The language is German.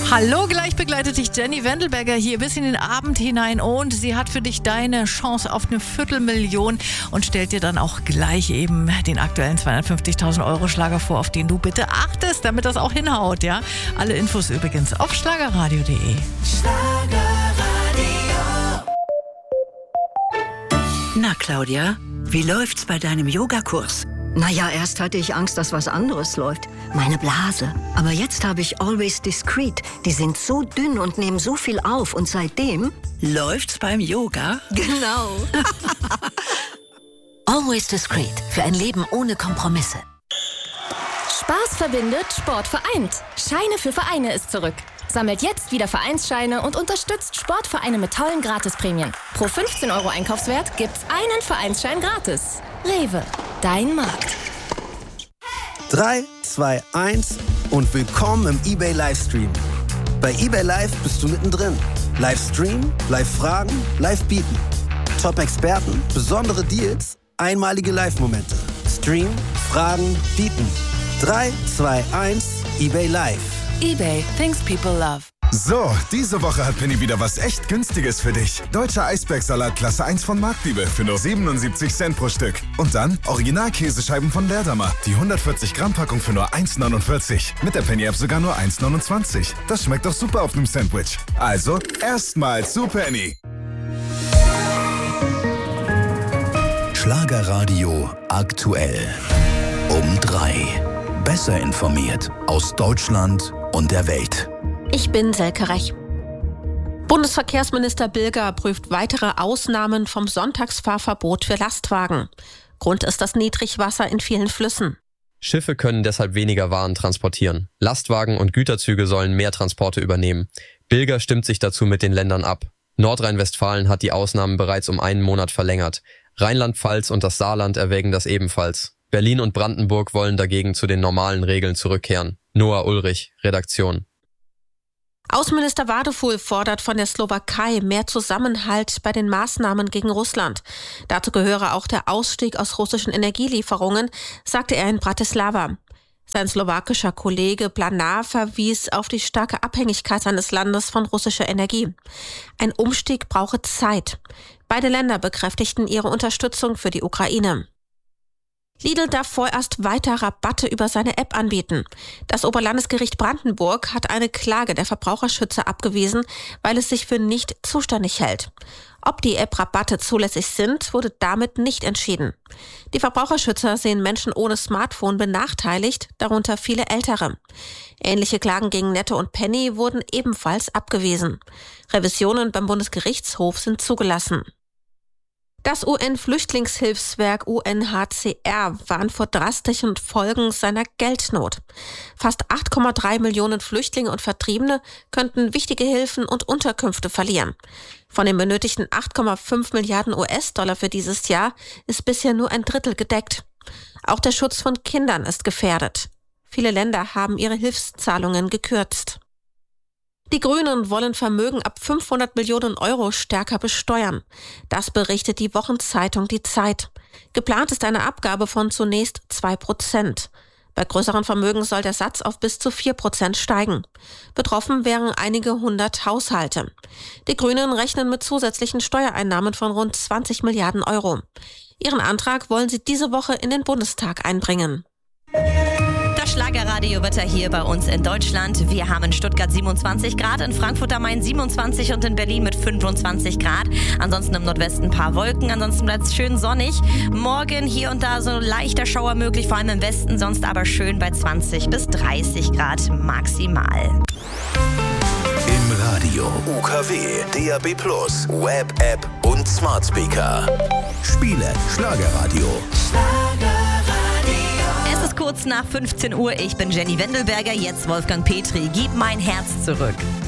Hallo, gleich begleitet dich Jenny Wendelberger hier bis in den Abend hinein und sie hat für dich deine Chance auf eine Viertelmillion und stellt dir dann auch gleich eben den aktuellen 250.000 Euro Schlager vor, auf den du bitte achtest, damit das auch hinhaut, ja? Alle Infos übrigens auf schlagerradio.de. Na, Claudia, wie läuft's bei deinem Yogakurs? Naja, erst hatte ich Angst, dass was anderes läuft. Meine Blase. Aber jetzt habe ich Always Discreet. Die sind so dünn und nehmen so viel auf. Und seitdem... Läuft's beim Yoga? Genau. Always Discreet. Für ein Leben ohne Kompromisse. Spaß verbindet, Sport vereint. Scheine für Vereine ist zurück. Sammelt jetzt wieder Vereinsscheine und unterstützt Sportvereine mit tollen Gratisprämien. Pro 15 Euro Einkaufswert gibt's einen Vereinsschein gratis. Rewe, dein Markt. 3, 2, 1 und willkommen im eBay Livestream. Bei eBay Live bist du mittendrin. Livestream, Live-Fragen, Live-Bieten. Top-Experten, besondere Deals, einmalige Live-Momente. Stream, Fragen, Bieten. 3, 2, 1, eBay Live. eBay, things people love. So, diese Woche hat Penny wieder was echt Günstiges für dich. Deutscher Eisbergsalat Klasse 1 von Marktliebe für nur 77 Cent pro Stück. Und dann Original-Käsescheiben von Leerdammer. Die 140 Gramm Packung für nur 1,49. Mit der Penny-App sogar nur 1,29. Das schmeckt doch super auf einem Sandwich. Also, erstmal zu Penny. Schlagerradio aktuell. Um 3. Besser informiert aus Deutschland und der Welt. Ich bin Selke Rech. Bundesverkehrsminister Bilger prüft weitere Ausnahmen vom Sonntagsfahrverbot für Lastwagen. Grund ist das Niedrigwasser in vielen Flüssen. Schiffe können deshalb weniger Waren transportieren. Lastwagen und Güterzüge sollen mehr Transporte übernehmen. Bilger stimmt sich dazu mit den Ländern ab. Nordrhein-Westfalen hat die Ausnahmen bereits um einen Monat verlängert. Rheinland-Pfalz und das Saarland erwägen das ebenfalls. Berlin und Brandenburg wollen dagegen zu den normalen Regeln zurückkehren. Noah Ulrich, Redaktion. Außenminister Wadefuhl fordert von der Slowakei mehr Zusammenhalt bei den Maßnahmen gegen Russland. Dazu gehöre auch der Ausstieg aus russischen Energielieferungen, sagte er in Bratislava. Sein slowakischer Kollege Blanár verwies auf die starke Abhängigkeit seines Landes von russischer Energie. Ein Umstieg brauche Zeit. Beide Länder bekräftigten ihre Unterstützung für die Ukraine. Lidl darf vorerst weiter Rabatte über seine App anbieten. Das Oberlandesgericht Brandenburg hat eine Klage der Verbraucherschützer abgewiesen, weil es sich für nicht zuständig hält. Ob die App-Rabatte zulässig sind, wurde damit nicht entschieden. Die Verbraucherschützer sehen Menschen ohne Smartphone benachteiligt, darunter viele Ältere. Ähnliche Klagen gegen Netto und Penny wurden ebenfalls abgewiesen. Revisionen beim Bundesgerichtshof sind zugelassen. Das UN-Flüchtlingshilfswerk UNHCR warnt vor drastischen Folgen seiner Geldnot. Fast 8,3 Millionen Flüchtlinge und Vertriebene könnten wichtige Hilfen und Unterkünfte verlieren. Von den benötigten 8,5 Milliarden US-Dollar für dieses Jahr ist bisher nur ein Drittel gedeckt. Auch der Schutz von Kindern ist gefährdet. Viele Länder haben ihre Hilfszahlungen gekürzt. Die Grünen wollen Vermögen ab 500 Millionen Euro stärker besteuern. Das berichtet die Wochenzeitung Die Zeit. Geplant ist eine Abgabe von zunächst 2%. Bei größeren Vermögen soll der Satz auf bis zu 4% steigen. Betroffen wären einige 100 Haushalte. Die Grünen rechnen mit zusätzlichen Steuereinnahmen von rund 20 Milliarden Euro. Ihren Antrag wollen sie diese Woche in den Bundestag einbringen. Das Schlagerradio-Wetter hier bei uns in Deutschland. Wir haben in Stuttgart 27 Grad, in Frankfurt am Main 27 und in Berlin mit 25 Grad. Ansonsten im Nordwesten ein paar Wolken, ansonsten bleibt es schön sonnig. Morgen hier und da so leichter Schauer möglich, vor allem im Westen, sonst aber schön bei 20 bis 30 Grad maximal. Im Radio, UKW, DAB+, Web-App und Smart Speaker. Spiele Schlagerradio. Es ist kurz nach 15 Uhr. Ich bin Jenny Wendelberger, jetzt Wolfgang Petri. Gib mein Herz zurück.